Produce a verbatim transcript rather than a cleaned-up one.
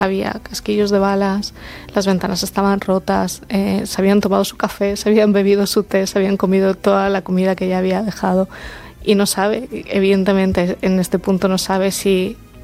había casquillos de balas, las ventanas estaban rotas, eh, se habían tomado su café, se habían bebido su té, se habían comido toda la comida que ella había dejado y no sabe, evidentemente en este punto no sabe si